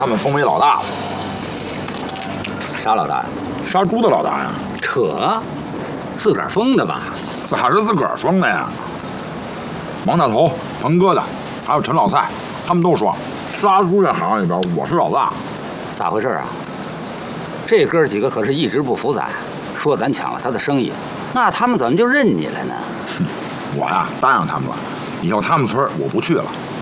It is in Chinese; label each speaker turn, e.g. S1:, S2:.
S1: 他们封为老大了。
S2: 啥老大呀？
S1: 杀猪的老大呀！
S2: 扯，自个儿封的吧？
S1: 咋是自个儿封的呀？王大头、鹏疙瘩，还有陈老蔡，他们都说，杀猪这行里边我是老大。
S2: 咋回事啊？这哥几个可是一直不服咱，说咱抢了他的生意，那他们怎么就认你了呢？
S1: 我呀答应他们了，以后他们村我不去了。